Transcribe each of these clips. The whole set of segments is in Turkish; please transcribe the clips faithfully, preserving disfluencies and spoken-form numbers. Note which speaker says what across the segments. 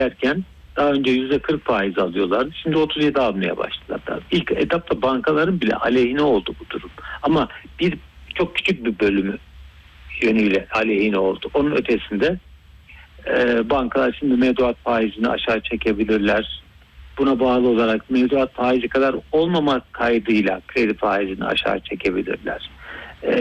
Speaker 1: derken daha önce yüzde kırk faiz alıyorlardı. Şimdi otuz yedi almaya başladılar. İlk etapta bankaların bile aleyhine oldu bu durum. Ama bir çok küçük bir bölümü yönüyle aleyhine oldu. Onun ötesinde e, bankalar şimdi mevduat faizini aşağı çekebilirler. Buna bağlı olarak mevduat faizi kadar olmamak kaydıyla kredi faizini aşağı çekebilirler. E,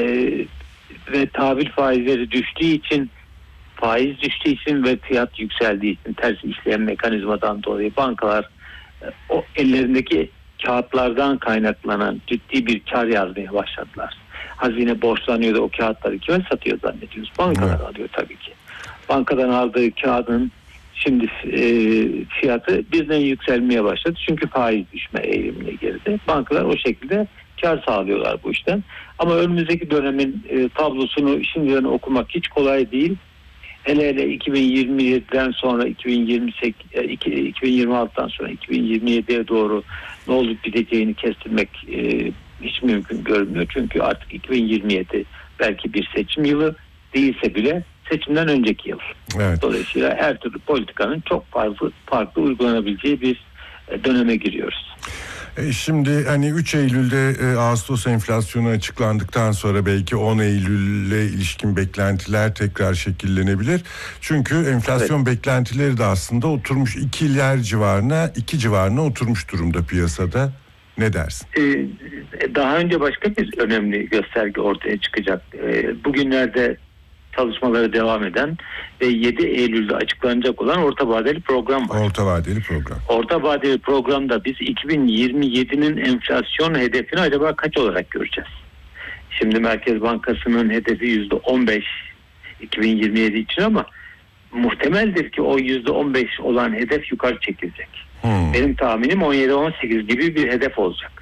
Speaker 1: ve tahvil faizleri düştüğü için, faiz düştüğü için ve fiyat yükseldiği için ters işleyen mekanizmadan dolayı bankalar e, o ellerindeki kağıtlardan kaynaklanan ciddi bir kar yazmaya başladılar. Hazine borçlanıyordu, o kağıtları kime satıyor zannediyoruz? Bankalar evet. alıyor tabii ki. Bankadan aldığı kağıdın şimdi e, fiyatı birden yükselmeye başladı. Çünkü faiz düşme eğilimine girdi. Bankalar o şekilde kar sağlıyorlar bu işten. Ama önümüzdeki dönemin e, tablosunu şimdiden okumak hiç kolay değil. Hele hele iki bin yirmi yediden sonra iki bin yirmi sekiz, iki bin yirmi altıdan sonra iki bin yirmi yediye doğru ne olup biteceğini kestirmek e, hiç mümkün görünmüyor. Çünkü artık iki bin yirmi yedi belki bir seçim yılı değilse bile seçimden önceki yıl. Evet. Dolayısıyla her türlü politikanın çok farklı farklı uygulanabileceği bir döneme giriyoruz.
Speaker 2: E şimdi hani üç Eylül'de e, Ağustos enflasyonu açıklandıktan sonra belki on Eylül'le ilişkin beklentiler tekrar şekillenebilir. Çünkü enflasyon evet. beklentileri de aslında oturmuş, ikiler civarına, iki civarına oturmuş durumda piyasada. Ne dersin?
Speaker 1: Ee, daha önce başka bir önemli gösterge ortaya çıkacak. Ee, bugünlerde çalışmaları devam eden ve yedi Eylül'de açıklanacak olan orta vadeli program var.
Speaker 2: Orta vadeli program.
Speaker 1: Orta vadeli programda biz iki bin yirmi yedinin enflasyon hedefini acaba kaç olarak göreceğiz? Şimdi Merkez Bankası'nın hedefi yüzde on beş iki bin yirmi yedi için ama muhtemeldir ki o yüzde on beş olan hedef yukarı çekilecek. Hmm. Benim tahminim on yedi on sekiz gibi bir hedef olacak.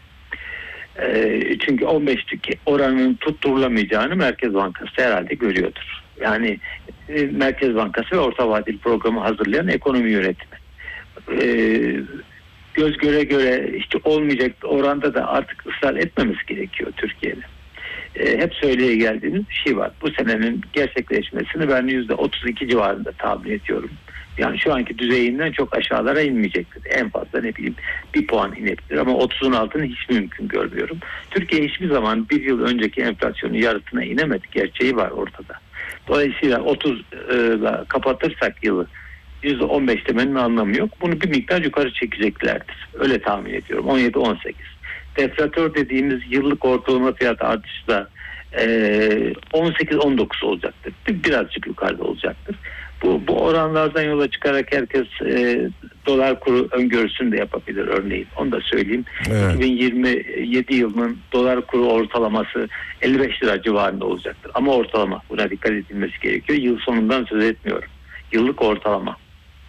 Speaker 1: Çünkü on beşlik oranın tutturulamayacağını Merkez Bankası herhalde görüyordur. Yani Merkez Bankası ve orta vadeli programı hazırlayan ekonomi yönetimi. Göz göre göre işte olmayacak oranda da artık ısrar etmemesi gerekiyor Türkiye'nin. Hep söyleye geldiğimiz bir şey var. Bu senenin gerçekleşmesini ben yüzde otuz iki civarında tahmin ediyorum. Yani şu anki düzeyinden çok aşağılara inmeyecektir. En fazla ne bileyim bir puan inebilir ama otuzun altını hiç mümkün görmüyorum. Türkiye hiçbir zaman bir yıl önceki enflasyonun yarısına inemedi. Gerçeği var ortada. Dolayısıyla otuzla kapatırsak yılı yüzde on beş demenin anlamı yok. Bunu bir miktar yukarı çekeceklerdir. Öyle tahmin ediyorum. on yedi on sekiz. Deflatör dediğimiz yıllık ortalama fiyat artışı da on sekiz on dokuz olacaktır. Birazcık yukarıda olacaktır. Bu, bu oranlardan yola çıkarak herkes e, dolar kuru öngörüsünü de yapabilir örneğin. Onu da söyleyeyim. Evet. iki bin yirmi yedi yılının dolar kuru ortalaması elli beş lira civarında olacaktır. Ama ortalama. Buna dikkat edilmesi gerekiyor. Yıl sonundan söz etmiyorum. Yıllık ortalama.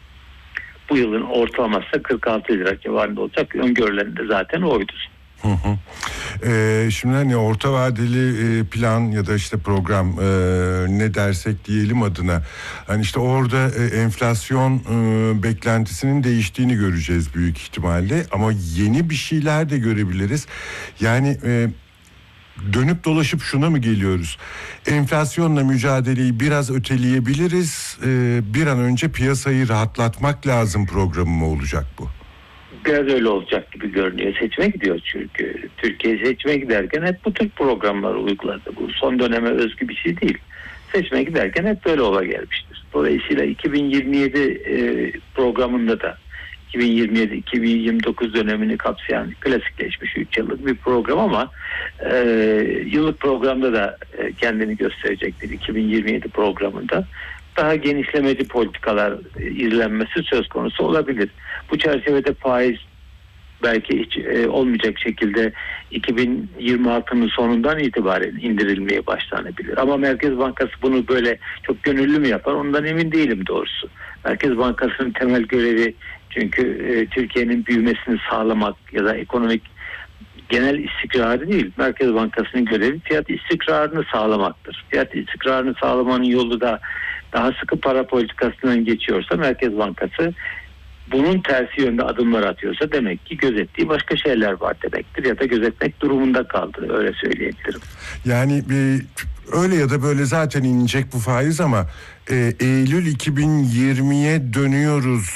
Speaker 1: Bu yılın ortalaması da kırk altı lira civarında olacak. Öngörülerinde zaten oydu.
Speaker 2: Hı hı. Ee, şimdi hani orta vadeli e, plan ya da işte program e, ne dersek diyelim adına hani işte orada e, enflasyon e, beklentisinin değiştiğini göreceğiz büyük ihtimalle ama yeni bir şeyler de görebiliriz. Yani e, dönüp dolaşıp şuna mı geliyoruz? Enflasyonla mücadeleyi biraz öteleyebiliriz. E, bir an önce piyasayı rahatlatmak lazım programı mı olacak bu?
Speaker 1: Biraz öyle olacak gibi görünüyor. Seçime gidiyor çünkü. Türkiye seçime giderken hep bu tür programları uyguladı. Bu son döneme özgü bir şey değil. Seçime giderken hep böyle ola gelmiştir. Dolayısıyla iki bin yirmi yedi e, programında da iki bin yirmi yedi iki bin yirmi dokuz dönemini kapsayan klasikleşmiş üç yıllık bir program ama e, yıllık programda da e, kendini gösterecektir. iki bin yirmi yedi programında daha genişlemeci politikalar izlenmesi söz konusu olabilir. Bu çerçevede faiz belki hiç e, olmayacak şekilde iki bin yirmi altının sonundan itibaren indirilmeye başlanabilir. Ama Merkez Bankası bunu böyle çok gönüllü mü yapar? Ondan emin değilim doğrusu. Merkez Bankası'nın temel görevi çünkü e, Türkiye'nin büyümesini sağlamak ya da ekonomik genel istikrarı değil. Merkez Bankası'nın görevi fiyat istikrarını sağlamaktır. Fiyat istikrarını sağlamanın yolu da daha sıkı para politikasından geçiyorsa Merkez Bankası bunun tersi yönde adımlar atıyorsa demek ki gözettiği başka şeyler var demektir ya da gözetmek durumunda kaldı, öyle söyleyebilirim.
Speaker 2: Yani e, öyle ya da böyle zaten inecek bu faiz ama e, Eylül iki bin yirmiye dönüyoruz